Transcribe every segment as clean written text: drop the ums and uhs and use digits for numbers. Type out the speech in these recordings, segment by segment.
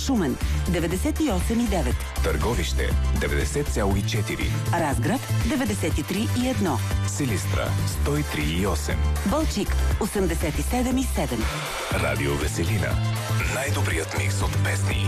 Шумен 98,9. Търговище 90,4. Разград 93,1. Силистра 103,8. Балчик 87,7. Радио Веселина. Най-добрият микс от песни.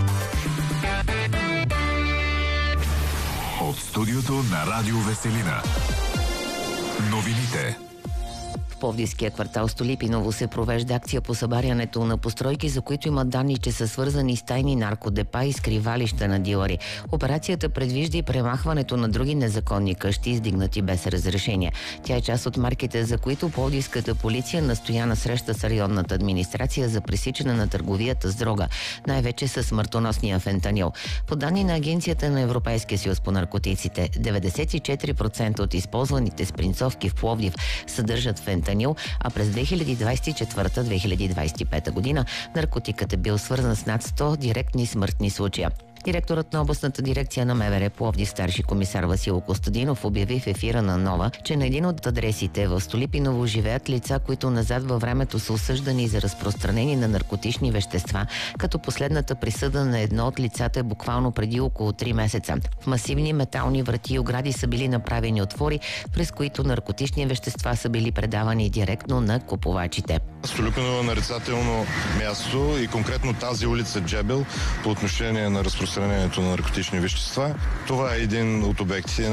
От студиото на Радио Веселина. Новините. В Пловдивския квартал Столипиново се провежда акция по събарянето на постройки, за които има данни, че са свързани с тайни наркодепа и скривалища на дилъри. Операцията предвижда и премахването на други незаконни къщи, издигнати без разрешение. Тя е част от марките, за които пловдивската полиция настоя на среща с районната администрация за пресичане на търговията с дрога, най-вече с смъртоносния фентанил. По данни на Агенцията на Европейския съюз по наркотиците, 94% от използваните спринцовки в Пловдив съдържат фентанил, а през 2024-2025 година наркотикът е бил свързан с над 100 директни смъртни случая. Директорът на областната дирекция на МВР Пловдив старши комисар Васил Костадинов обяви в ефира на Нова, че на един от адресите в Столипиново живеят лица, които назад във времето са осъждани за разпространение на наркотични вещества, като последната присъда на едно от лицата е буквално преди около 3 месеца. В масивни метални врати и огради са били направени отвори, през които наркотични вещества са били предавани директно на купувачите. Столипиново е нарицателно място и конкретно тази улица Джебел по отношение на разпространението на наркотични вещества. Това е един от обектите.